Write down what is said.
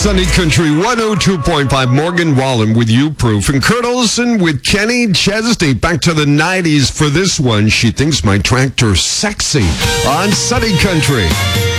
Sunny Country 102.5, Morgan Wallen with You Proof, and Kurt Olson with Kenny Chesney. Back to the 90s for this one. She thinks my tractor's sexy on Sunny Country.